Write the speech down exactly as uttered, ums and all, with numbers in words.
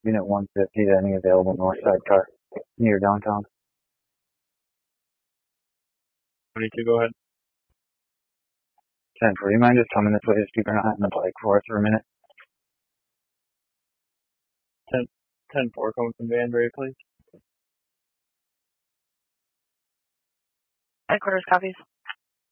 Unit one fifty to any available north side car near downtown. twenty-two, go ahead. ten four, you mind just coming this way, just keep an eye on the bike for us for a minute? ten, ten four, coming from Danbury, please. Headquarters copies.